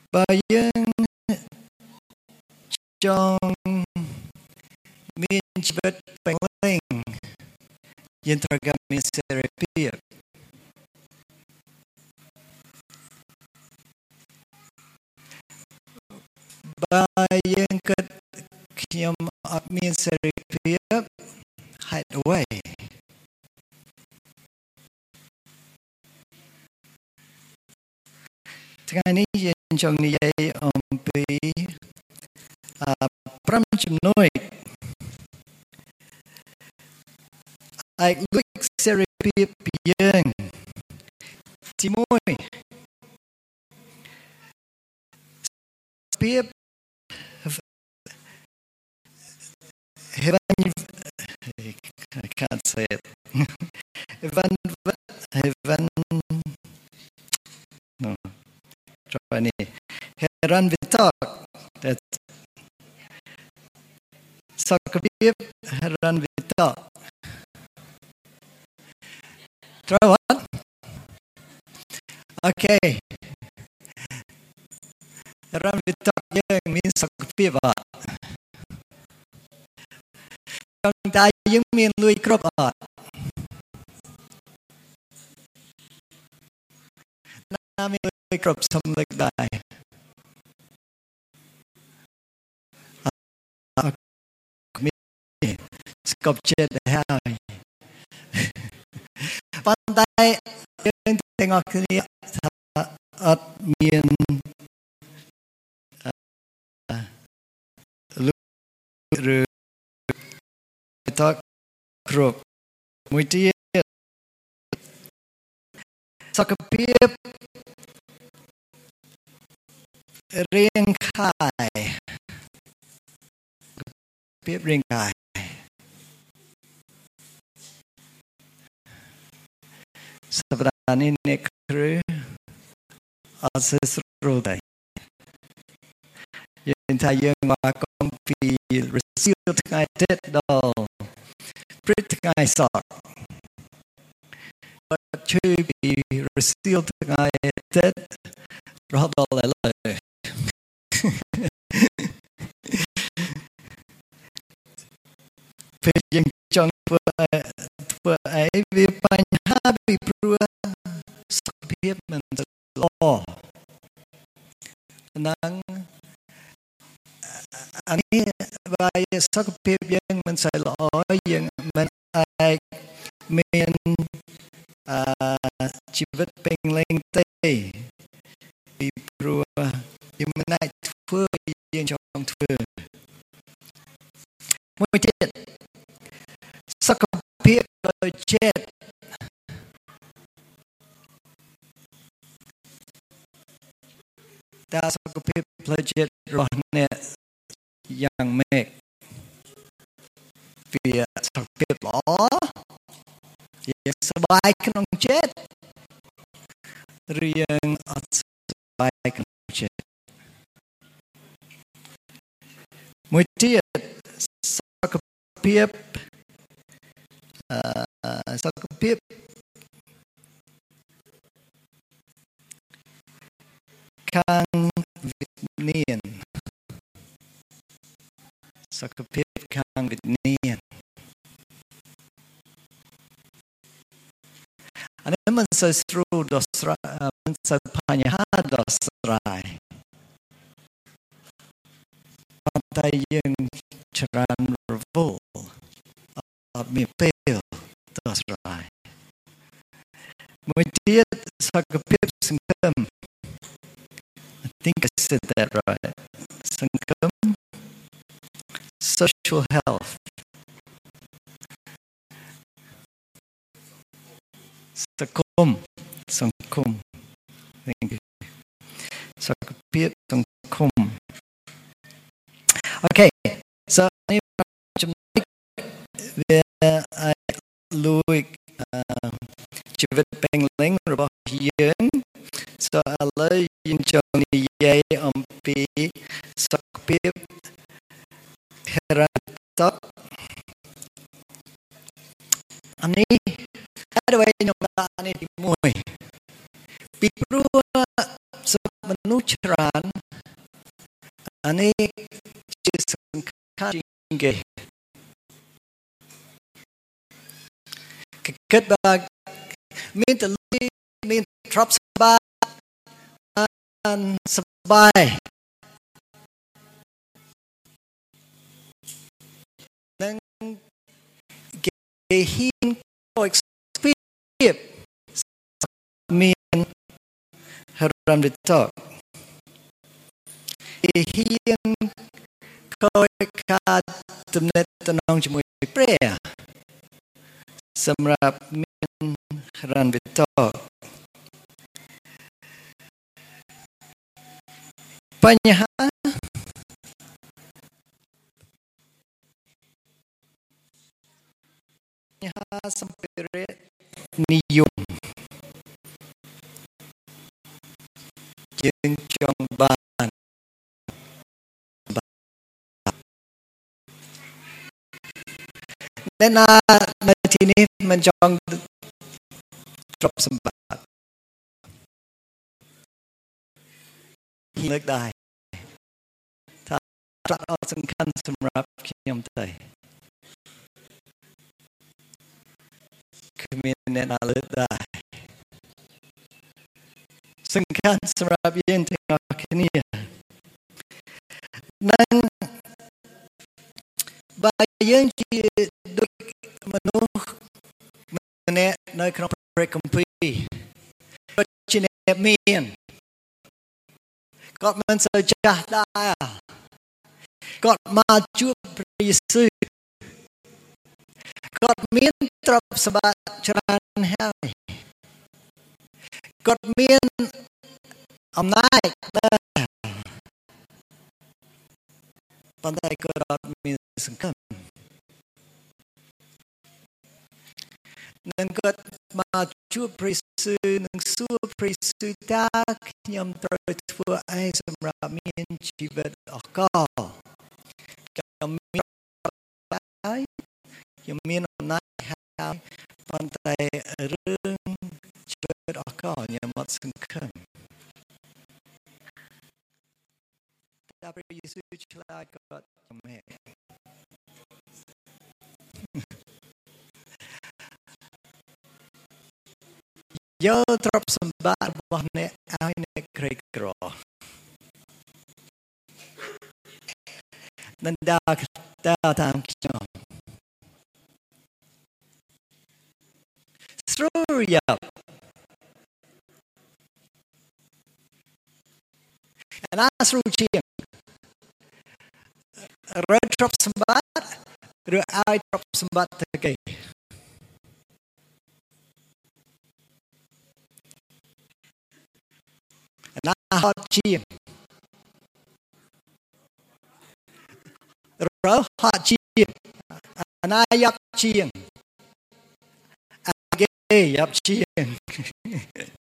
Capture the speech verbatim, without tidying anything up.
Và dân trong miền chi vật bánh linh dân tra gặp miền therapy và dân kết khiêm ở miền therapy hide awayថ្ងៃនេះយើងចង់និយាយអំពីប្រាំជំនួយឯកលួចសេរីភាពពីយើងទីមួយភាព heaven I can't say it heaven heaven no try ni heran vitak that sakabib heran vitak try what okay heran vitak yang means sakabib trong ta những miền nuôi crop ở nam miền nuôi crop xong lịch đại scop chết hai bàn tay những tengok ini ở miền lúa tak cropមួយទៀតសុខភាពរាងកាយភាពរាងកាយសប្តាហ៍នេះអ្នកគ្រូអត់ស្រួលទេយើងថាយើងមកកំពីរសៀលថ្ងៃទៀតដល់ព្រឹកថ្ងៃសតបាត់ឈឺពីរសៀលថ្ងៃទៀតរហូតដល់ឥឡូវពេលយើងចង់ធ្វើធ្វើអីវាបញ្ហាពីព្រោះសុខភាពមិនល្អហ្នឹងอันนี้ว่าសុខភាពយើងមិនសូវល្អយើងមិនអាចមានអឺជីវិតពេញលេងទេពីព្រោះយើងមិនអាចធ្វើយើងចង់ធ្វើមួយទៀតសុខភាពដោយចិត្តតើសុខភាពផ្លូវចិត្តរបស់អ្នកយ៉ាងម៉េចវាសុខភាពល្អយើងសប្បាយក្នុងចិត្តឬយើងអត់សប្បាយក្នុងចិត្តមួយទៀតសុខភាពអឺសុខភាពខាងវិញ្ញាណសុខភាពខាងវិញ្ញាណអានេះមិនសូវស្រួលដោះស្រាយមិនសូវបញ្ហាដោះស្រាយប៉ុន្តែយើងច្រើនរវល់អត់មានពេលដោះស្រាយមួយទៀតសុខភាពសង្គម I think I said that right សង្គមsocial health សង្គមសង្គម thank you សុខភាពសង្គម okay so នេះចំណុចវាអាចលួចជីវិតពេញលេងរបស់យើង so ឥឡូវយើងចង់និយាយអំពីសុខភាពហេរ៉ាតកអានេះហើយខ្ញុំដាក់អានេះទីមួយពីព្រោះសុខមនុស្សច្រើនអានេះជាសំខាន់ជាងគេគិតបើមានតលីមានទ្រព្យសម្បត្តិសបាយនឹងគេហ៊ានក៏ experience មានហិរញ្ញវិតកគេហ៊ានក៏ការទំនាក់ទំនងជាមួយព្រះសម្រាប់មានហិរញ្ញវិតកបញ្ហាបញ្ហាសម្ភារៈនិយមយើងចង់បានតែណានៅទីនេះមិនចង់ទ្រព្យសម្បត្តិលើកដែរថាប្រាក់អត់សំខាន់សម្រាប់ខ្ញុំទេគ្មានអ្នកណាលើកដែរសំខាន់សម្រាប់យើងទាំងអស់គ្នានឹងបើយើងជាដូចមនុស្សម្នាក់នៅក្នុងព្រះគម្ពីរគាត់ជាអ្នកមានគាត់មិនសូវចាស់ដែរគាត់មកជួបព្រះយេស៊ូវគាត់មានទ្រព្យសម្បត្តិច្រើនហើយគាត់មានអំណាចដែរប៉ុន្តែគាត់អត់មានសង្ឃឹមនឹងគាត់មកជួបព្រះយេស៊ូវនឹងសួរព្រះយេស៊ូវតើខ្ញុំត្រូវធ្វើអីសម្រាប់មានជីវិតអកលខ្ញុំមានហើយខ្ញុំមានអំណាចហើយប៉ុន្តែរឿងជីវិតអកលខ្ញុំអត់សង្ឃឹមតែព្រះយេស៊ូវឆ្លើយគាត់ជំហរយកទ្រព្យសម្បត្តិរបស់អ្នកឲ្យអ្នកក្រីក្រនឹងដើរដើរតាមខ្ញុំស្រួលយ៉ាប់ណាស្រួលជាងរកទ្រព្យសម្បត្តិឬឲ្យទ្រព្យសម្បត្តិទៅគេណាហត់ជាងរកហត់ជាងណាយ៉ាប់ជាងអាគេយ៉ាប់ជាង